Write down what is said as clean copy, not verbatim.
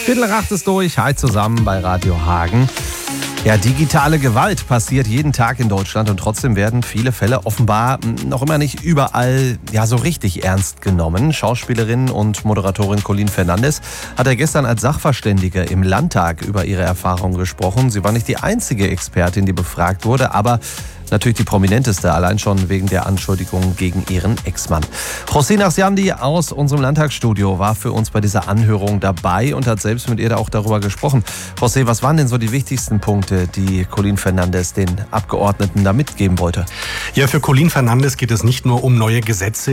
8 ist durch. Hi zusammen bei Radio Hagen. Ja, digitale Gewalt passiert jeden Tag in Deutschland und trotzdem werden viele Fälle offenbar noch immer nicht überall so richtig ernst genommen. Schauspielerin und Moderatorin Colleen Fernandes hat ja gestern als Sachverständige im Landtag über ihre Erfahrungen gesprochen. Sie war nicht die einzige Expertin, die befragt wurde, aber natürlich die prominenteste, allein schon wegen der Anschuldigungen gegen ihren Ex-Mann. José Nachsiamdi aus unserem Landtagsstudio war für uns bei dieser Anhörung dabei und hat selbst mit ihr da auch darüber gesprochen. José, was waren denn so die wichtigsten Punkte, die Colleen Fernandes den Abgeordneten da mitgeben wollte? Ja, für Colleen Fernandes geht es nicht nur um neue Gesetze